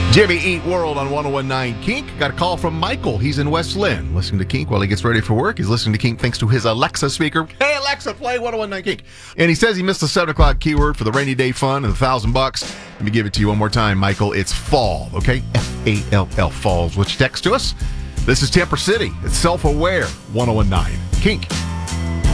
Jimmy Eat World on 1019 Kink. Got a call from Michael. He's in West Lynn listening to Kink while he gets ready for work. He's listening to Kink thanks to his Alexa speaker. Hey, Alexa, play 1019 Kink. And he says he missed the 7 o'clock keyword for the rainy day fun and the $1,000. Let me give it to you one more time, Michael. It's fall, okay? F-A-L-L, falls. Which text to us? This is Temper City. It's Self-Aware 1019 Kink.